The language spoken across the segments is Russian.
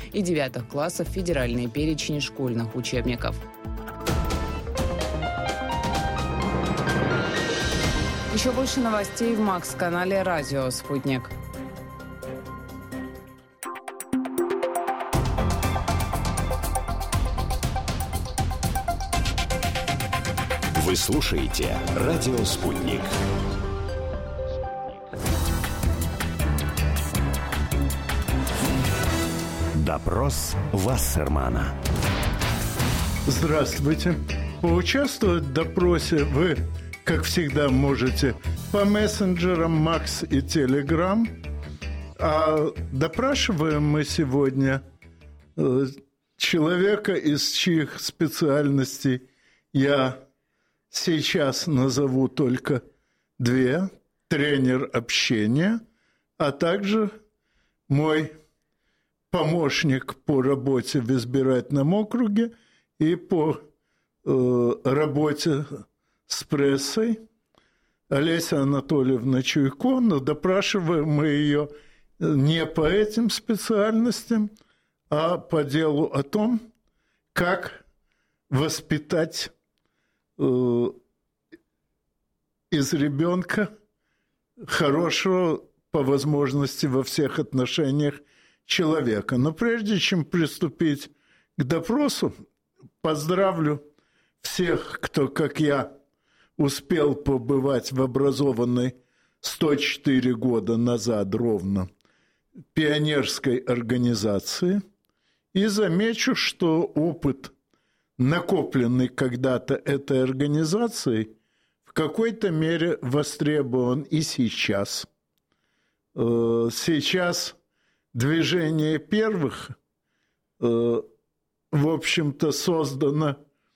и 9 классов федеральные перечни школьных учебников. Еще больше новостей в Макс-канале «Радио Спутник». Вы слушаете «Радио Спутник». Допрос Вассермана. Здравствуйте. Поучаствовать в допросе вы, как всегда, можете по мессенджерам Макс и Телеграм. А допрашиваем мы сегодня человека, из чьих специальностей я сейчас назову только две: тренер общения, а также мой помощник по работе в избирательном округе и по работе с прессой Олеся Анатольевна Чуйко. Но допрашиваем мы ее не по этим специальностям, а по делу о том, как воспитать из ребенка хорошего, по возможности, во всех отношениях человека. Но прежде чем приступить к допросу, поздравлю всех, кто, как я, успел побывать в образованной 104 года назад ровно пионерской организации, и замечу, что опыт, накопленный когда-то этой организацией, в какой-то мере востребован и сейчас. Сейчас движение первых, в общем-то, создано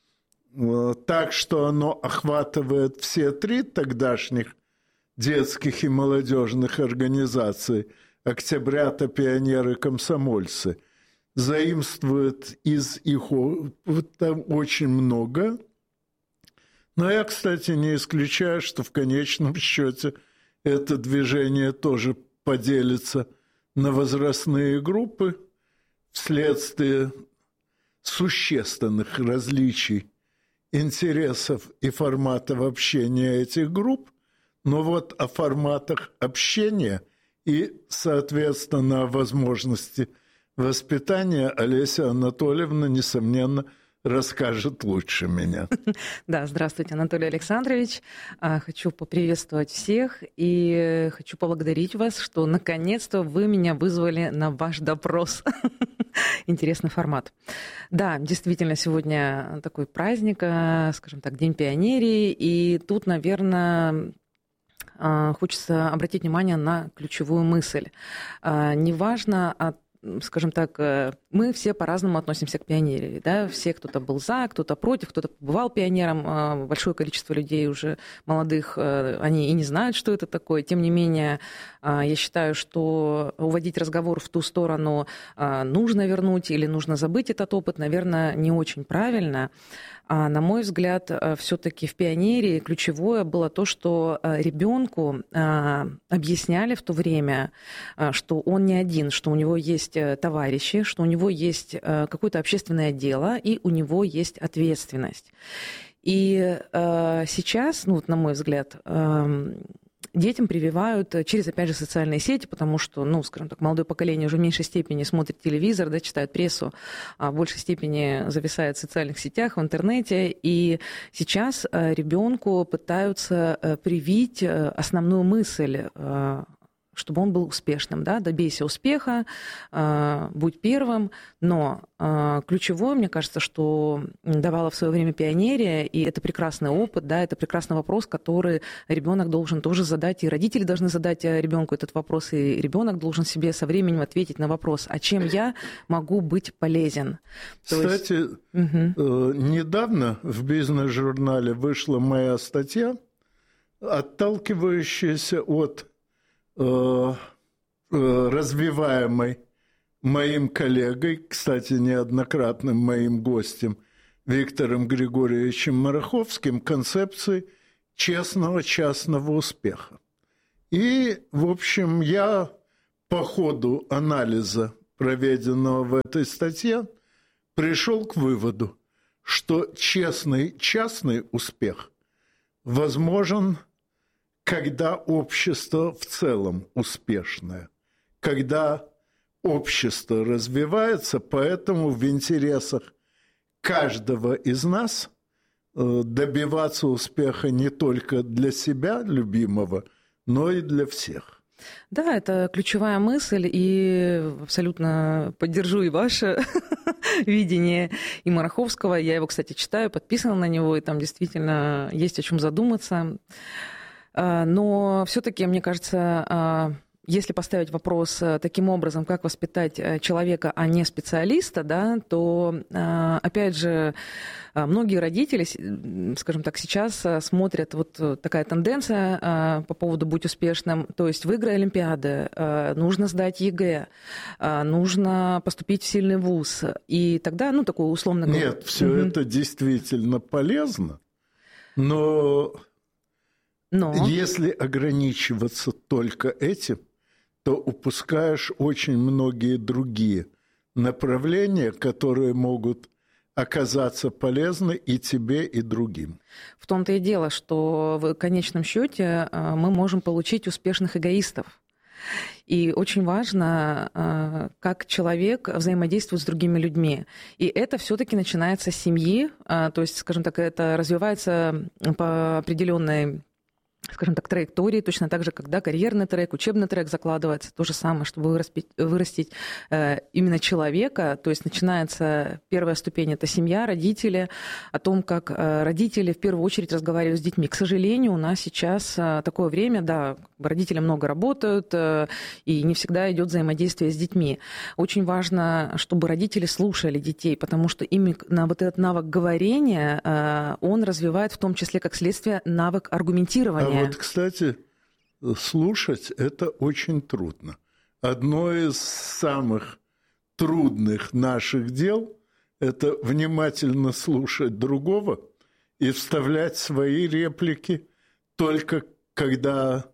так, что оно охватывает все три тогдашних детских и молодежных организаций: «Октябрята», «Пионеры», «Комсомольцы». Заимствует из их опыта очень много. Но я, кстати, не исключаю, что в конечном счете это движение тоже поделится на возрастные группы вследствие существенных различий интересов и форматов общения этих групп. Но вот о форматах общения и, соответственно, о возможности воспитания Олеся Анатольевна, несомненно, расскажет лучше меня. Да, здравствуйте, Анатолий Александрович. Хочу поприветствовать всех и хочу поблагодарить вас, что наконец-то вы меня вызвали на ваш допрос. Интересный формат. Да, действительно, сегодня такой праздник, скажем так, День пионерии, и тут, наверное, хочется обратить внимание на ключевую мысль. Неважно, скажем так, мы все по-разному относимся к пионерии. Да? Все, кто-то был за, кто-то против, кто-то побывал пионером. Большое количество людей уже молодых, они и не знают, что это такое. Тем не менее, я считаю, что уводить разговор в ту сторону, нужно вернуть или нужно забыть этот опыт, наверное, не очень правильно. На мой взгляд, все-таки в пионерии ключевое было то, что ребенку объясняли в то время, что он не один, что у него есть товарищи, что у него есть какое-то общественное дело и у него есть ответственность. И сейчас, ну, на мой взгляд, детям прививают через, опять же, социальные сети, потому что, ну, скажем так, молодое поколение уже в меньшей степени смотрит телевизор, да, читает прессу, а в большей степени зависает в социальных сетях, в интернете. И сейчас ребенку пытаются привить основную мысль, чтобы он был успешным, да, добейся успеха, будь первым, но ключевое, мне кажется, что давала в свое время пионерия, и это прекрасный опыт, да, это прекрасный вопрос, который ребенок должен тоже задать, и родители должны задать ребенку этот вопрос, и ребенок должен себе со временем ответить на вопрос, а чем я могу быть полезен. Кстати, недавно в бизнес-журнале вышла моя статья, отталкивающаяся от развиваемой моим коллегой, кстати, неоднократным моим гостем Виктором Григорьевичем Мараховским, концепции честного частного успеха. И, в общем, я по ходу анализа проведенного в этой статье, пришел к выводу, что частный успех возможен, когда общество в целом успешное, когда общество развивается, поэтому в интересах каждого из нас добиваться успеха не только для себя, любимого, но и для всех. Да, это ключевая мысль, и абсолютно поддержу и ваше видение и Мараховского. Я его, кстати, читаю, подписана на него, и там действительно есть о чем задуматься. Но все-таки, мне кажется, если поставить вопрос таким образом, как воспитать человека, а не специалиста, да, то, опять же, многие родители, скажем так, сейчас смотрят, вот такая тенденция по поводу «будь успешным», то есть выиграй олимпиады, нужно сдать ЕГЭ, нужно поступить в сильный вуз, и тогда, ну, такое условно... Нет, все это действительно полезно, но если ограничиваться только этим, то упускаешь очень многие другие направления, которые могут оказаться полезны и тебе, и другим. В том-то и дело, что в конечном счете мы можем получить успешных эгоистов. И очень важно, как человек взаимодействует с другими людьми. И это все-таки начинается с семьи, то есть, скажем так, это развивается по определенной, скажем так, траектории, точно так же, когда карьерный трек, учебный трек закладывается, то же самое, чтобы вырастить именно человека, то есть начинается первая ступень, это семья, родители, о том, как родители в первую очередь разговаривают с детьми. К сожалению, у нас сейчас такое время, да, родители много работают, и не всегда идет взаимодействие с детьми. Очень важно, чтобы родители слушали детей, потому что именно вот этот навык говорения, он развивает в том числе как следствие навык аргументирования. А вот, кстати, слушать – это очень трудно. Одно из самых трудных наших дел – это внимательно слушать другого и вставлять свои реплики только когда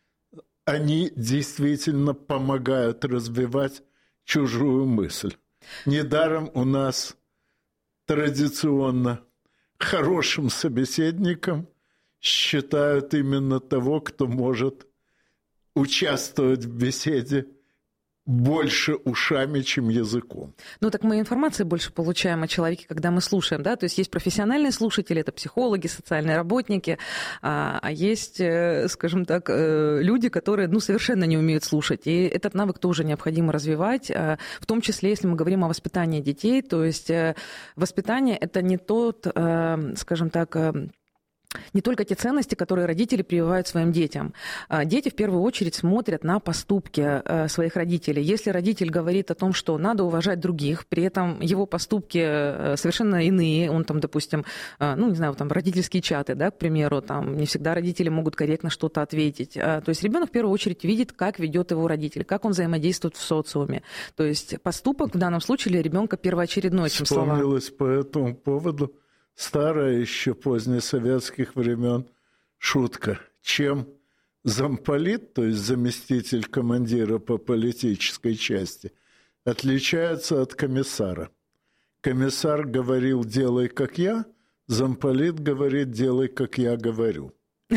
они действительно помогают развивать чужую мысль. Недаром у нас традиционно хорошим собеседником считают именно того, кто может участвовать в беседе больше ушами, чем языком. Ну, так мы информации больше получаем о человеке, когда мы слушаем, да, то есть есть профессиональные слушатели, это психологи, социальные работники, а есть, скажем так, люди, которые, ну, совершенно не умеют слушать, и этот навык тоже необходимо развивать, в том числе, если мы говорим о воспитании детей, то есть воспитание – это не тот, скажем так, не только те ценности, которые родители прививают своим детям. Дети в первую очередь смотрят на поступки своих родителей. Если родитель говорит о том, что надо уважать других, при этом его поступки совершенно иные, он там, допустим, ну, не знаю, там родительские чаты, да, к примеру, там не всегда родители могут корректно что-то ответить. То есть ребенок в первую очередь видит, как ведет его родитель, как он взаимодействует в социуме. То есть поступок в данном случае для ребенка первоочередной, чем слова. Вспомнилось по этому поводу старая еще позднесоветских времен шутка. Чем замполит, то есть заместитель командира по политической части, отличается от комиссара? Комиссар говорил «делай, как я», замполит говорит «делай, как я говорю».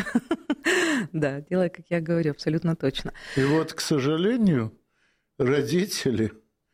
Да, делай, как я говорю, абсолютно точно. И вот, к сожалению, родители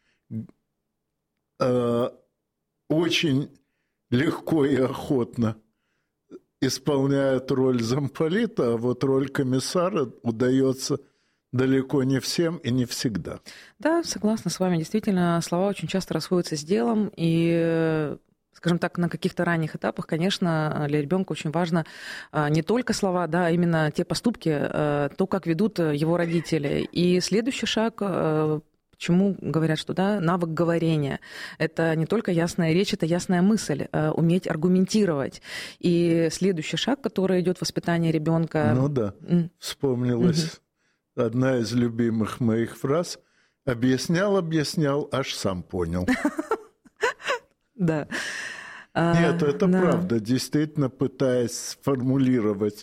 очень легко и охотно исполняют роль замполита, а вот роль комиссара удается далеко не всем и не всегда. Да, согласна с вами. Действительно, слова очень часто расходятся с делом, и, скажем так, на каких-то ранних этапах, конечно, для ребенка очень важно не только слова, да, а именно те поступки, то, как ведут его родители. И следующий шаг, почему говорят, что да, навык говорения – это не только ясная речь, это ясная мысль, уметь аргументировать. И следующий шаг, который идет в воспитание ребенка. Ну да, вспомнилась одна из любимых моих фраз: объяснял, аж сам понял. Да. Нет, это правда. Действительно, пытаясь сформулировать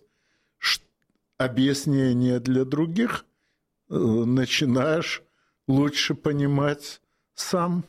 объяснение для других, начинаешь лучше понимать сам.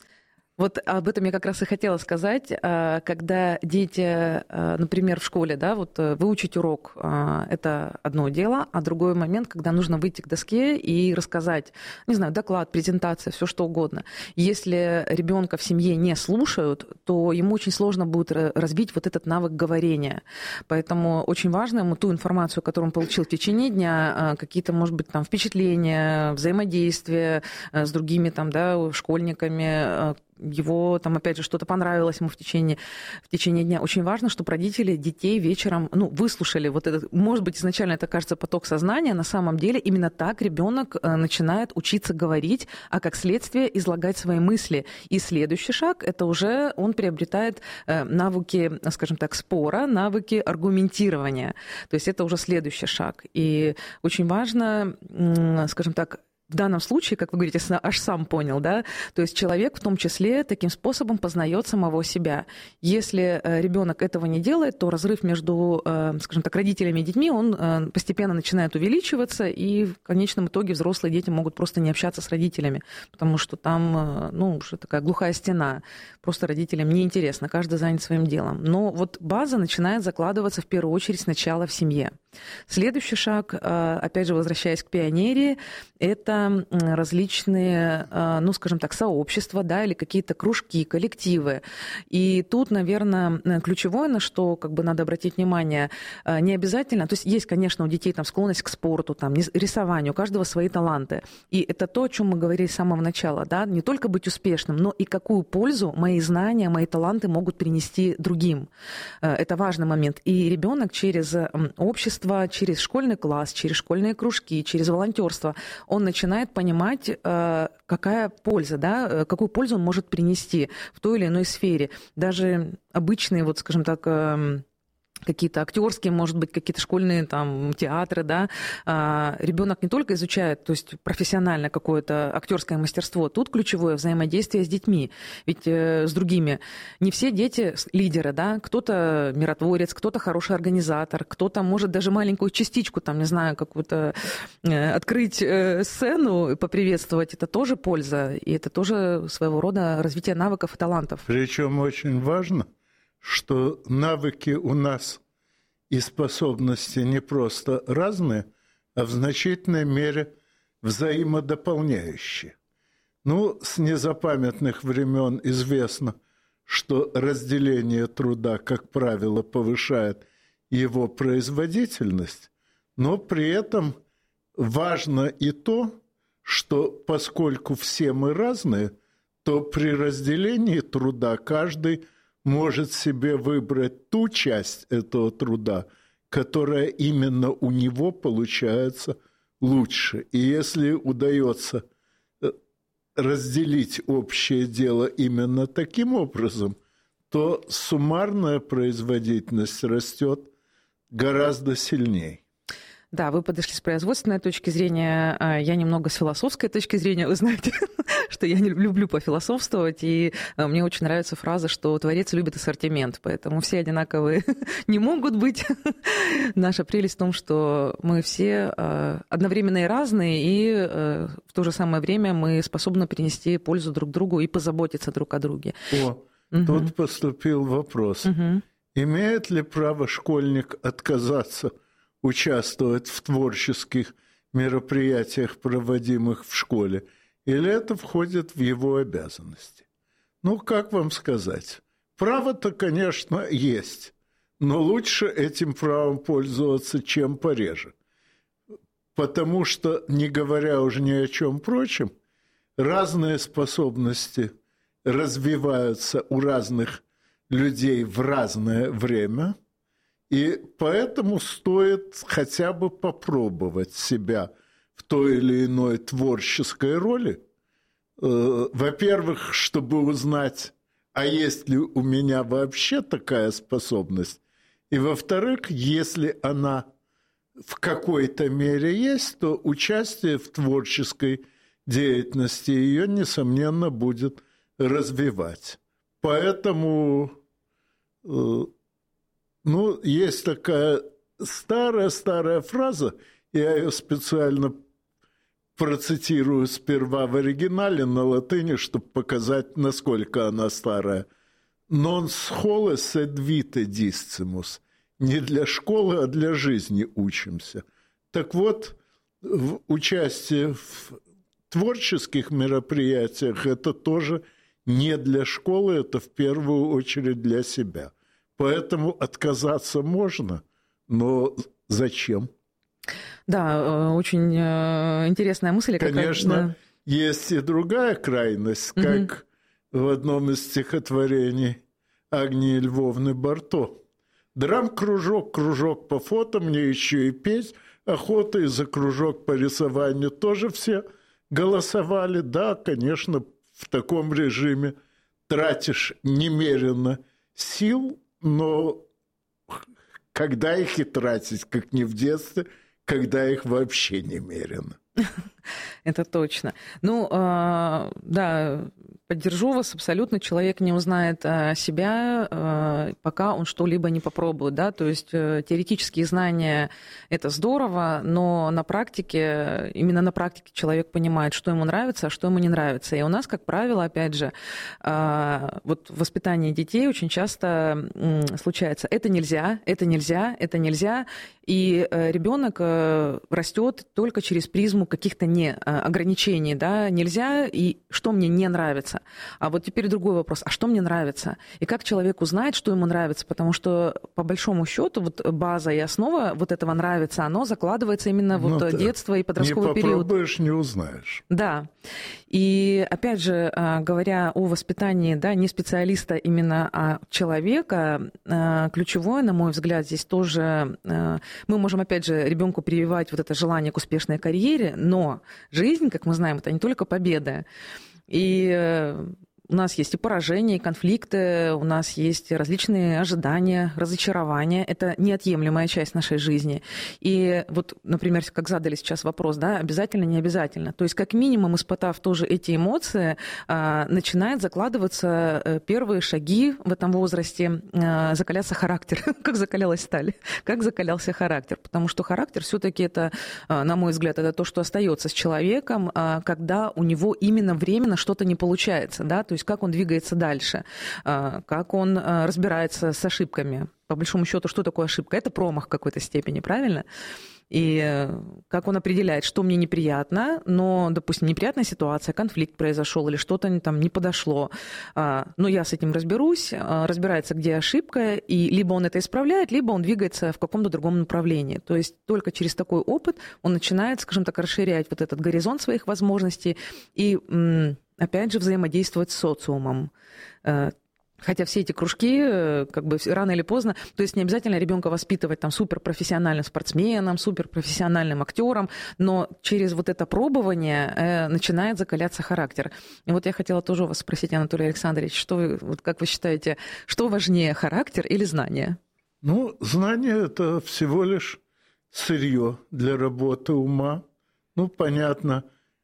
Вот об этом я как раз и хотела сказать. Когда дети, например, в школе, да, вот выучить урок – это одно дело, а другой момент, когда нужно выйти к доске и рассказать, не знаю, доклад, презентация, все что угодно. Если ребенка в семье не слушают, то ему очень сложно будет развить вот этот навык говорения. Поэтому очень важно ему ту информацию, которую он получил в течение дня, какие-то, может быть, там, впечатления, взаимодействия с другими там, да, школьниками, его там, опять же, что-то понравилось ему в течение дня. Очень важно, чтобы родители детей вечером, выслушали вот этот, может быть, изначально это кажется поток сознания, на самом деле именно так ребенок начинает учиться говорить, а как следствие излагать свои мысли. И следующий шаг, это уже он приобретает навыки, скажем так, спора, навыки аргументирования. То есть это уже следующий шаг. И очень важно, скажем так, в данном случае, как вы говорите, аж сам понял, да, то есть человек в том числе таким способом познает самого себя. Если ребенок этого не делает, то разрыв между, скажем так, родителями и детьми, он постепенно начинает увеличиваться, и в конечном итоге взрослые дети могут просто не общаться с родителями, потому что там, уже такая глухая стена, просто родителям неинтересно, каждый занят своим делом. Но вот база начинает закладываться в первую очередь сначала в семье. Следующий шаг, опять же, возвращаясь к пионерии, это различные, скажем так, сообщества, да, или какие-то кружки, коллективы. И тут, наверное, ключевое, на что надо обратить внимание, не обязательно, то есть есть, конечно, у детей там склонность к спорту, там, рисованию, у каждого свои таланты. И это то, о чем мы говорили с самого начала, да, не только быть успешным, но и какую пользу мои знания, мои таланты могут принести другим. Это важный момент. И ребенок через общество, через школьный класс, через школьные кружки, через волонтерство, он начинает понимать, какая польза, да, какую пользу он может принести в той или иной сфере. Даже обычные, скажем так, какие-то актерские, может быть, какие-то школьные там театры, да, ребенок не только изучает, то есть профессионально какое-то актерское мастерство, тут ключевое взаимодействие с детьми, ведь с другими. Не все дети лидеры, да, кто-то миротворец, кто-то хороший организатор, кто-то может даже маленькую частичку, там, не знаю, какую-то открыть сцену, поприветствовать, это тоже польза, и это тоже своего рода развитие навыков и талантов. Причем очень важно, что навыки у нас и способности не просто разные, а в значительной мере взаимодополняющие. С незапамятных времен известно, что разделение труда, как правило, повышает его производительность, но при этом важно и то, что поскольку все мы разные, то при разделении труда каждый может себе выбрать ту часть этого труда, которая именно у него получается лучше. И если удается разделить общее дело именно таким образом, то суммарная производительность растет гораздо сильнее. Да, вы подошли с производственной точки зрения, я немного с философской точки зрения. Вы знаете, что я не люблю пофилософствовать, и мне очень нравится фраза, что творец любит ассортимент, поэтому все одинаковые не могут быть. Наша прелесть в том, что мы все одновременно и разные, и в то же самое время мы способны принести пользу друг другу и позаботиться друг о друге. Тут поступил вопрос. Имеет ли право школьник отказаться участвовать в творческих мероприятиях, проводимых в школе, или это входит в его обязанности? Как вам сказать? Право-то, конечно, есть, но лучше этим правом пользоваться, чем пореже. Потому что, не говоря уже ни о чем прочем, разные способности развиваются у разных людей в разное время, и поэтому стоит хотя бы попробовать себя в той или иной творческой роли. Во-первых, чтобы узнать, а есть ли у меня вообще такая способность. И во-вторых, если она в какой-то мере есть, то участие в творческой деятельности ее, несомненно, будет развивать. Поэтому... есть такая старая фраза, я ее специально процитирую сперва в оригинале на латыни, чтобы показать, насколько она старая. «Non scholae sed vitae discimus». Не для школы, а для жизни учимся. Так вот, участие в творческих мероприятиях – это тоже не для школы, это в первую очередь для себя. Поэтому отказаться можно, но зачем? Да, очень интересная мысль. Конечно, есть и другая крайность, как в одном из стихотворений Агнии Львовны Барто. Драм-кружок, кружок по фото, мне еще и петь охота, и за кружок по рисованию тоже все голосовали. Да, конечно, в таком режиме тратишь немерено сил, но когда их и тратить, как не в детстве, когда их вообще немерено. Это точно. Ну, да, поддержу вас абсолютно. Человек не узнает себя, пока он что-либо не попробует, да, то есть теоретические знания – это здорово, но на практике, именно на практике человек понимает, что ему нравится, а что ему не нравится. И у нас, как правило, опять же, вот в воспитании детей очень часто случается это нельзя, это нельзя, это нельзя, и ребенок растет только через призму каких-то ограничений, да, нельзя, и что мне не нравится. А вот теперь другой вопрос, а что мне нравится? И как человек узнает, что ему нравится? Потому что, по большому счету, вот база и основа вот этого нравится, оно закладывается именно вот детство и подростковый период. Не попробуешь, не узнаешь. Да. И, опять же, говоря о воспитании, да, не специалиста именно, а человека, ключевое, на мой взгляд, здесь тоже мы можем, опять же, ребенку прививать вот это желание к успешной карьере, но жизнь, как мы знаем, это не только победа. И у нас есть и поражения, и конфликты, у нас есть различные ожидания, разочарования. Это неотъемлемая часть нашей жизни. И вот, например, как задали сейчас вопрос, да, обязательно, не обязательно. То есть, как минимум, испытав тоже эти эмоции, начинает закладываться первые шаги в этом возрасте, закаляться характер. Как закалялась сталь, как закалялся характер. Потому что характер все-таки это, на мой взгляд, это то, что остается с человеком, когда у него именно временно что-то не получается, да, то есть как он двигается дальше, как он разбирается с ошибками. По большому счету, что такое ошибка? Это промах в какой-то степени, правильно? И как он определяет, что мне неприятно, но, допустим, неприятная ситуация, конфликт произошел или что-то там не подошло, но я с этим разберусь, разбирается, где ошибка, и либо он это исправляет, либо он двигается в каком-то другом направлении. То есть только через такой опыт он начинает, скажем так, расширять вот этот горизонт своих возможностей и, опять же, взаимодействовать с социумом. Хотя все эти кружки, как бы рано или поздно, то есть не обязательно ребенка воспитывать там суперпрофессиональным спортсменом, суперпрофессиональным актером, но через вот это пробование начинает закаляться характер. И вот я хотела тоже у вас спросить, Анатолий Александрович, что вы, вот как вы считаете, что важнее, характер или знание? Ну, знание – это всего лишь сырье для работы ума. Ну, понятно,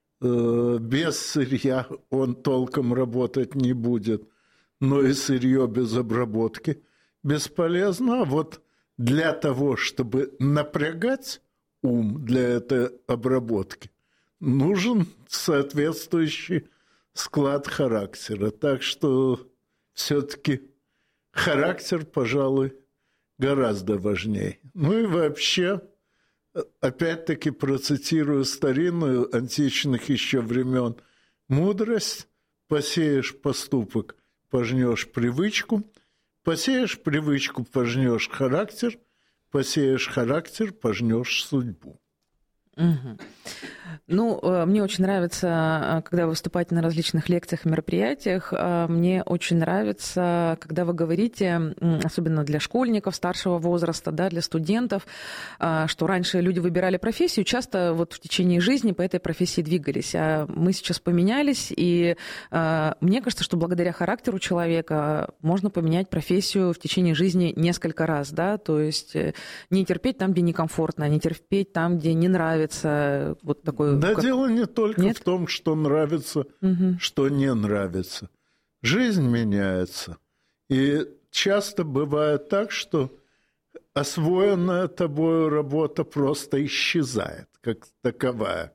без сырья он толком работать не будет. Но и сырье без обработки бесполезно. А вот для того, чтобы напрягать ум для этой обработки, нужен соответствующий склад характера. Так что все-таки характер, пожалуй, гораздо важнее. Ну и вообще, опять-таки процитирую старинную, античных еще времен мудрость: посеешь поступок, пожнешь привычку, посеешь привычку, пожнешь характер, посеешь характер, пожнешь судьбу. Угу. Ну, мне очень нравится, когда вы выступаете на различных лекциях и мероприятиях, мне очень нравится, когда вы говорите, особенно для школьников старшего возраста, да, для студентов, что раньше люди выбирали профессию, часто вот в течение жизни по этой профессии двигались, а мы сейчас поменялись, и мне кажется, что благодаря характеру человека можно поменять профессию в течение жизни несколько раз, да, то есть не терпеть там, где некомфортно, не терпеть там, где не нравится, вот такой... Да, дело не только в том, что нравится, что не нравится. Жизнь меняется. И часто бывает так, что освоенная тобою работа просто исчезает, как таковая.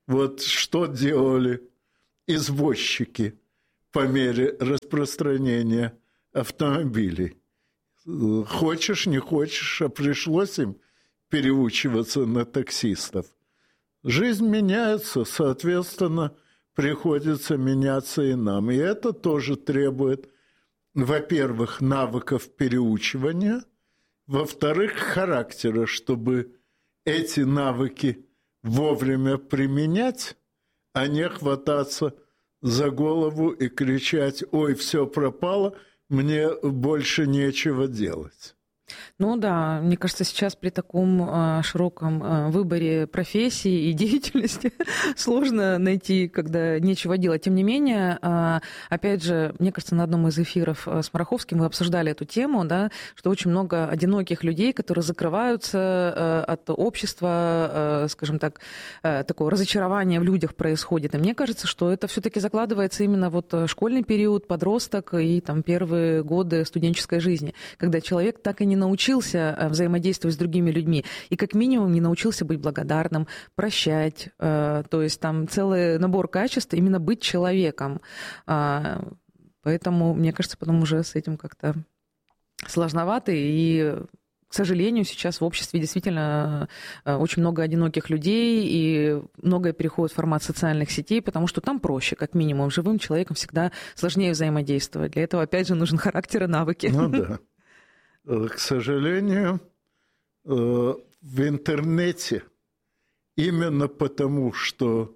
Вот что делали извозчики по мере распространения автомобилей. Хочешь, не хочешь, а пришлось им переучиваться на таксистов. Жизнь меняется, соответственно, приходится меняться и нам. И это тоже требует, во-первых, навыков переучивания, во-вторых, характера, чтобы эти навыки вовремя применять, а не хвататься за голову и кричать: «Ой, все пропало, мне больше нечего делать». Ну да, мне кажется, сейчас при таком широком выборе профессий и деятельности сложно найти, когда нечего делать. Тем не менее, опять же, мне кажется, на одном из эфиров с Мараховским мы обсуждали эту тему, да, что очень много одиноких людей, которые закрываются от общества, скажем так, такое разочарование в людях происходит. И мне кажется, что это все-таки закладывается именно вот школьный период, подросток и там первые годы студенческой жизни, когда человек так и не научился взаимодействовать с другими людьми и как минимум не научился быть благодарным, прощать. То есть там целый набор качеств именно быть человеком. Поэтому, мне кажется, потом уже с этим как-то сложновато. И, к сожалению, сейчас в обществе действительно очень много одиноких людей, и многое переходит в формат социальных сетей, потому что там проще, как минимум. Живым человеком всегда сложнее взаимодействовать. Для этого, опять же, нужен характер и навыки. Ну да. К сожалению, в интернете именно потому, что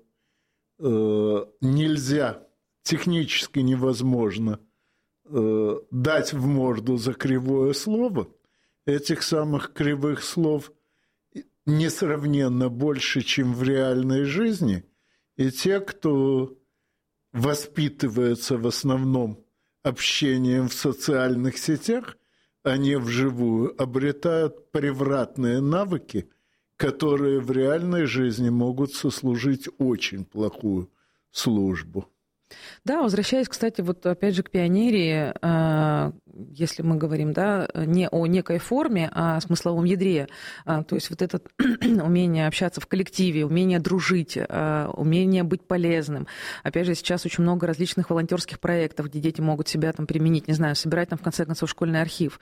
нельзя, технически невозможно дать в морду за кривое слово, этих самых кривых слов несравненно больше, чем в реальной жизни, и те, кто воспитывается в основном общением в социальных сетях, они вживую обретают превратные навыки, которые в реальной жизни могут сослужить очень плохую службу. Да, возвращаясь, кстати, вот опять же к пионерии, если мы говорим, да, не о некой форме, а о смысловом ядре, то есть вот это умение общаться в коллективе, умение дружить, умение быть полезным. Опять же, сейчас очень много различных волонтерских проектов, где дети могут себя там применить, не знаю, собирать там в конце концов школьный архив.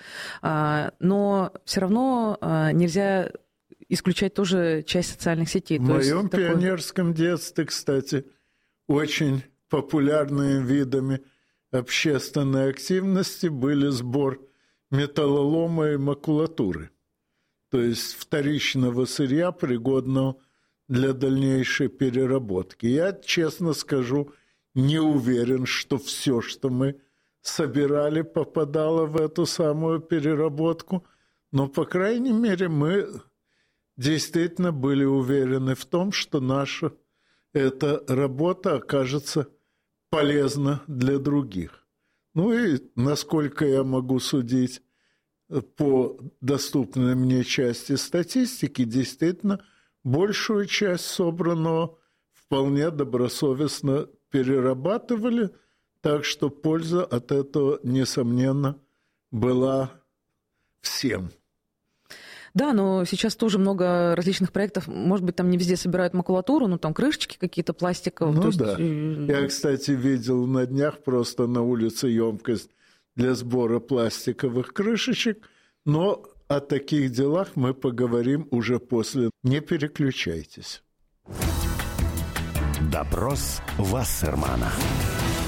Но все равно нельзя исключать тоже часть социальных сетей. В моем пионерском детстве, кстати, очень популярными видами общественной активности были сбор металлолома и макулатуры, то есть вторичного сырья, пригодного для дальнейшей переработки. Я, честно скажу, не уверен, что все, что мы собирали, попадало в эту самую переработку, но, по крайней мере, мы действительно были уверены в том, что наша эта работа окажется полезна для других. Ну и, насколько я могу судить по доступной мне части статистики, действительно, большую часть собранного вполне добросовестно перерабатывали, так что польза от этого, несомненно, была всем. Да, но сейчас тоже много различных проектов. Может быть, там не везде собирают макулатуру, но там крышечки какие-то пластиковые. Ну да. Я, кстати, видел на днях просто на улице емкость для сбора пластиковых крышечек, но о таких делах мы поговорим уже после. Не переключайтесь. Допрос Вассермана.